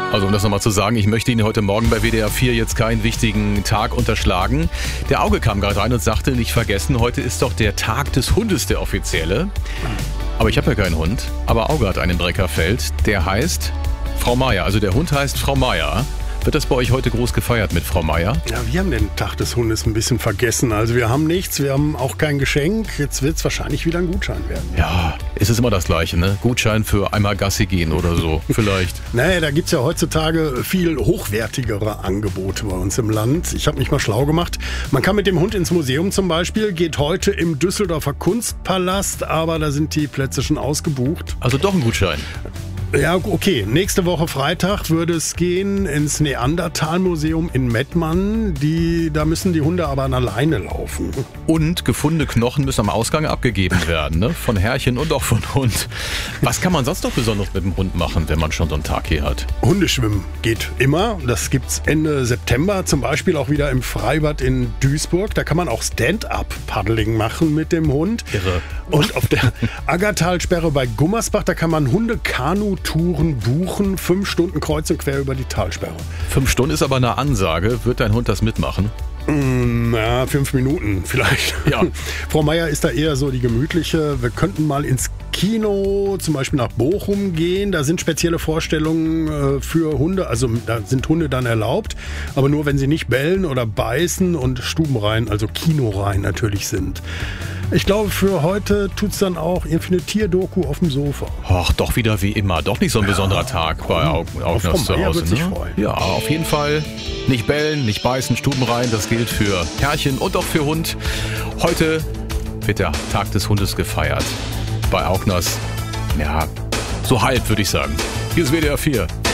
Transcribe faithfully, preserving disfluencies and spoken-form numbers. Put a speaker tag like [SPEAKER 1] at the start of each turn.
[SPEAKER 1] Also um das nochmal zu sagen, ich möchte Ihnen heute Morgen bei W D R vier jetzt keinen wichtigen Tag unterschlagen. Der Auge kam gerade rein und sagte, nicht vergessen, heute ist doch der Tag des Hundes, der offizielle. Aber ich habe ja keinen Hund, aber Auge hat einen im Breckerfeld, der heißt Frau Meier. Also der Hund heißt Frau Meier. Wird das bei euch heute groß gefeiert mit Frau Meier?
[SPEAKER 2] Ja, wir haben den Tag des Hundes ein bisschen vergessen. Also wir haben nichts, wir haben auch kein Geschenk. Jetzt wird es wahrscheinlich wieder ein Gutschein werden.
[SPEAKER 1] Ja, es ist immer das Gleiche, ne? Gutschein für einmal Gassi gehen oder so, vielleicht.
[SPEAKER 2] Naja, da gibt es ja heutzutage viel hochwertigere Angebote bei uns im Land. Ich habe mich mal schlau gemacht. Man kann mit dem Hund ins Museum zum Beispiel, geht heute im Düsseldorfer Kunstpalast, aber da sind die Plätze schon ausgebucht.
[SPEAKER 1] Also doch ein Gutschein.
[SPEAKER 2] Ja, okay. Nächste Woche Freitag würde es gehen ins Neandertal-Museum in Mettmann. Die, da müssen die Hunde aber alleine laufen.
[SPEAKER 1] Und gefundene Knochen müssen am Ausgang abgegeben werden, ne? Von Herrchen und auch von Hund. Was kann man sonst noch besonders mit dem Hund machen, wenn man schon so einen Tag hier hat?
[SPEAKER 2] Hundeschwimmen geht immer. Das gibt's Ende September, zum Beispiel auch wieder im Freibad in Duisburg. Da kann man auch Stand-up-Paddling machen mit dem Hund.
[SPEAKER 1] Irre.
[SPEAKER 2] Und auf der Aggertalsperre bei Gummersbach, da kann man Hunde-Kanu-Touren buchen. Fünf Stunden kreuz und quer über die Talsperre.
[SPEAKER 1] Fünf Stunden ist aber eine Ansage. Wird dein Hund das mitmachen?
[SPEAKER 2] Mm, ja, fünf Minuten vielleicht.
[SPEAKER 1] Ja.
[SPEAKER 2] Frau Meier ist da eher so die gemütliche. Wir könnten mal ins Kino, zum Beispiel nach Bochum gehen. Da sind spezielle Vorstellungen äh, für Hunde. Also da sind Hunde dann erlaubt. Aber nur, wenn sie nicht bellen oder beißen und stubenrein, also kinorein natürlich sind. Ich glaube, für heute tut es dann auch irgendwie eine Tierdoku auf dem Sofa.
[SPEAKER 1] Ach, doch wieder wie immer. Doch nicht so ein besonderer ja, Tag bei Augners zu Hause.
[SPEAKER 2] Wird sich
[SPEAKER 1] Ne?
[SPEAKER 2] freuen.
[SPEAKER 1] Ja, auf jeden Fall nicht bellen, nicht beißen, Stuben rein. Das gilt für Herrchen und auch für Hund. Heute wird der Tag des Hundes gefeiert. Bei Augners, ja, so halb würde ich sagen. Hier ist W D R vier.